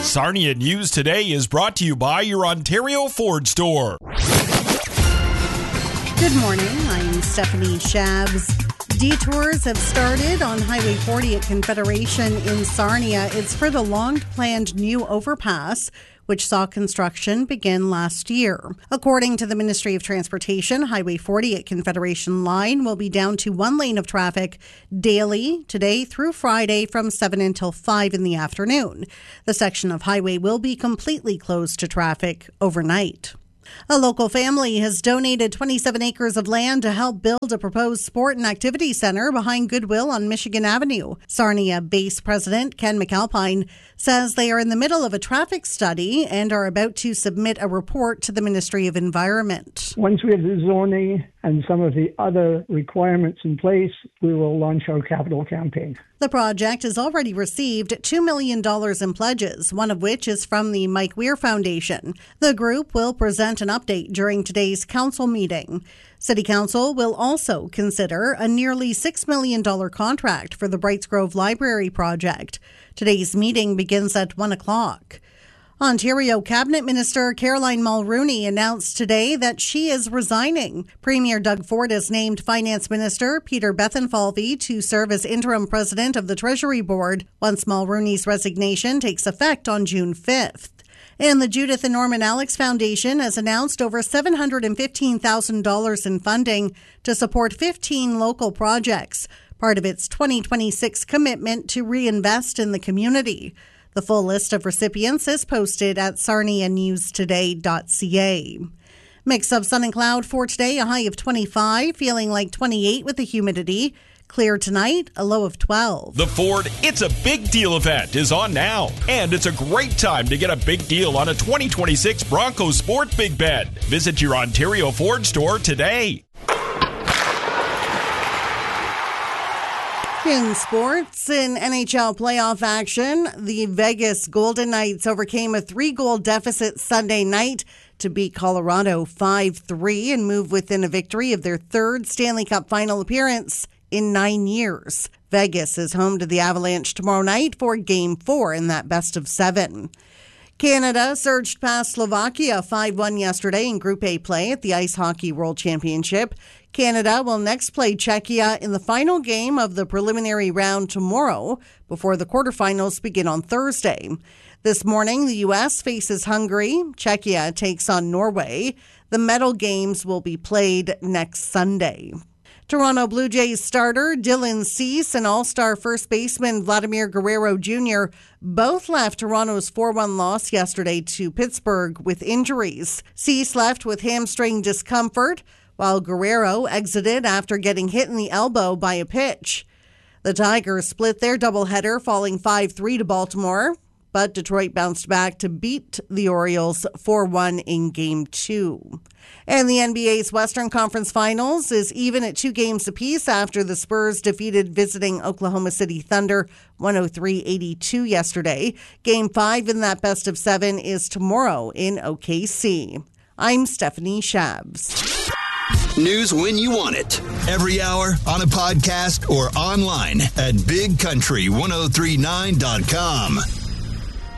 Sarnia News Today is brought to you by your Ontario Ford store. Good morning, I'm Stephanie Shabs. Detours have started on Highway 40 at Confederation in Sarnia. It's for the long-planned new overpass, which saw construction begin last year. According to the Ministry of Transportation, Highway 40 at Confederation Line will be down to one lane of traffic daily today through Friday from 7 until 5 in the afternoon. The section of highway will be completely closed to traffic overnight. A local family has donated 27 acres of land to help build a proposed sport and activity center behind Goodwill on Michigan Avenue. Sarnia Base President Ken McAlpine says they are in the middle of a traffic study and are about to submit a report to the Ministry of Environment. Once we have the zoning and some of the other requirements in place, we will launch our capital campaign. The project has already received $2 million in pledges, one of which is from the Mike Weir Foundation. The group will present an update during today's council meeting. City Council will also consider a nearly $6 million contract for the Brights Grove Library project. Today's meeting begins at 1 o'clock. Ontario Cabinet Minister Caroline Mulroney announced today that she is resigning. Premier Doug Ford has named Finance Minister Peter Bethlenfalvy to serve as interim president of the Treasury Board once Mulroney's resignation takes effect on June 5th. And the Judith and Norman Alex Foundation has announced over $715,000 in funding to support 15 local projects, part of its 2026 commitment to reinvest in the community. The full list of recipients is posted at sarnianewstoday.ca. Mix of sun and cloud for today, a high of 25, feeling like 28 with the humidity. Clear tonight, a low of 12. The Ford It's a Big Deal event is on now, and it's a great time to get a big deal on a 2026 Bronco Sport Big Bed. Visit your Ontario Ford store today. In sports, in NHL playoff action, the Vegas Golden Knights overcame a 3-goal deficit Sunday night to beat Colorado 5-3 and move within a victory of their third Stanley Cup final appearance in 9 years. Vegas is home to the Avalanche tomorrow night for Game 4 in that best of 7. Canada surged past Slovakia 5-1 yesterday in Group A play at the Ice Hockey World Championship. Canada will next play Czechia in the final game of the preliminary round tomorrow before the quarterfinals begin on Thursday. This morning, the U.S. faces Hungary. Czechia takes on Norway. The medal games will be played next Sunday. Toronto Blue Jays starter Dylan Cease and all-star first baseman Vladimir Guerrero Jr. both left Toronto's 4-1 loss yesterday to Pittsburgh with injuries. Cease left with hamstring discomfort, while Guerrero exited after getting hit in the elbow by a pitch. The Tigers split their doubleheader, falling 5-3 to Baltimore, but Detroit bounced back to beat the Orioles 4-1 in Game 2. And the NBA's Western Conference Finals is even at 2 games apiece after the Spurs defeated visiting Oklahoma City Thunder 103-82 yesterday. Game 5 in that best of 7 is tomorrow in OKC. I'm Stephanie Shabs. News when you want it. Every hour on a podcast or online at bigcountry1039.com.